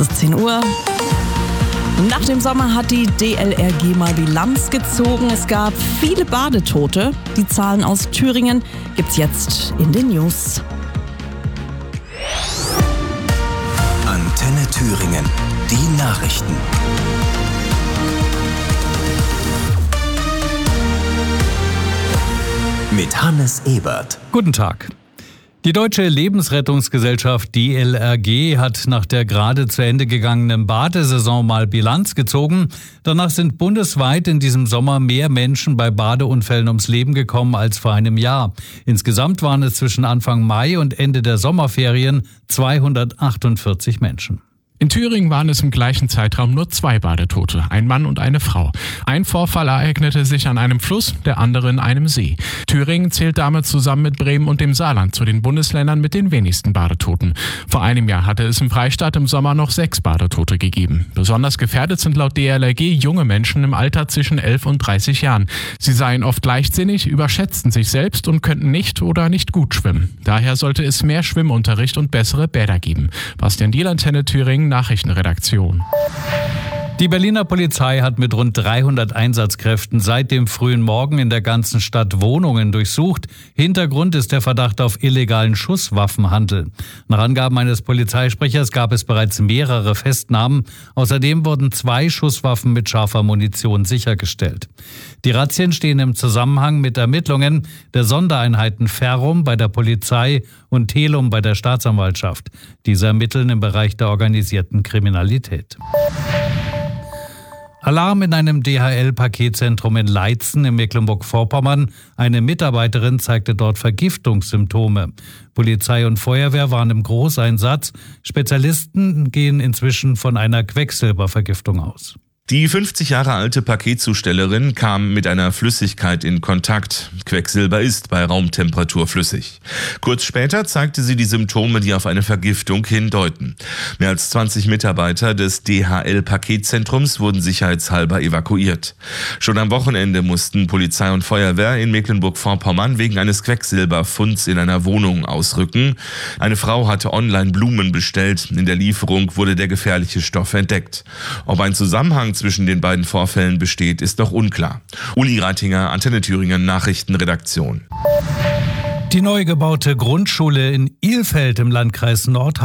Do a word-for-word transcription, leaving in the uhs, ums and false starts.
ist zehn Uhr. Nach dem Sommer hat die D L R G mal Bilanz gezogen. Es gab viele Badetote. Die Zahlen aus Thüringen gibt's jetzt in den News. Antenne Thüringen, die Nachrichten. Mit Hannes Ebert. Guten Tag. Die Deutsche Lebensrettungsgesellschaft D L R G hat nach der gerade zu Ende gegangenen Badesaison mal Bilanz gezogen. Danach sind bundesweit in diesem Sommer mehr Menschen bei Badeunfällen ums Leben gekommen als vor einem Jahr. Insgesamt waren es zwischen Anfang Mai und Ende der Sommerferien zweihundertachtundvierzig Menschen. In Thüringen waren es im gleichen Zeitraum nur zwei Badetote, ein Mann und eine Frau. Ein Vorfall ereignete sich an einem Fluss, der andere in einem See. Thüringen zählt damit zusammen mit Bremen und dem Saarland zu den Bundesländern mit den wenigsten Badetoten. Vor einem Jahr hatte es im Freistaat im Sommer noch sechs Badetote gegeben. Besonders gefährdet sind laut D L R G junge Menschen im Alter zwischen elf und dreißig Jahren. Sie seien oft leichtsinnig, überschätzten sich selbst und könnten nicht oder nicht gut schwimmen. Daher sollte es mehr Schwimmunterricht und bessere Bäder geben. Bastian Diel, Antenne Thüringen, Nachrichtenredaktion. Die Berliner Polizei hat mit rund dreihundert Einsatzkräften seit dem frühen Morgen in der ganzen Stadt Wohnungen durchsucht. Hintergrund ist der Verdacht auf illegalen Schusswaffenhandel. Nach Angaben eines Polizeisprechers gab es bereits mehrere Festnahmen. Außerdem wurden zwei Schusswaffen mit scharfer Munition sichergestellt. Die Razzien stehen im Zusammenhang mit Ermittlungen der Sondereinheiten Ferrum bei der Polizei und Telum bei der Staatsanwaltschaft. Diese ermitteln im Bereich der organisierten Kriminalität. Alarm in einem D H L-Paketzentrum in Leitzen in Mecklenburg-Vorpommern. Eine Mitarbeiterin zeigte dort Vergiftungssymptome. Polizei und Feuerwehr waren im Großeinsatz. Spezialisten gehen inzwischen von einer Quecksilbervergiftung aus. Die fünfzig Jahre alte Paketzustellerin kam mit einer Flüssigkeit in Kontakt. Quecksilber ist bei Raumtemperatur flüssig. Kurz später zeigte sie die Symptome, die auf eine Vergiftung hindeuten. Mehr als zwanzig Mitarbeiter des D H L-Paketzentrums wurden sicherheitshalber evakuiert. Schon am Wochenende mussten Polizei und Feuerwehr in Mecklenburg-Vorpommern wegen eines Quecksilberfunds in einer Wohnung ausrücken. Eine Frau hatte online Blumen bestellt. In der Lieferung wurde der gefährliche Stoff entdeckt. Ob ein Zusammenhang zwischen den beiden Vorfällen besteht, ist noch unklar. Uli Reitinger, Antenne Thüringen, Nachrichtenredaktion. Die neu gebaute Grundschule in Ilfeld im Landkreis Nordhausen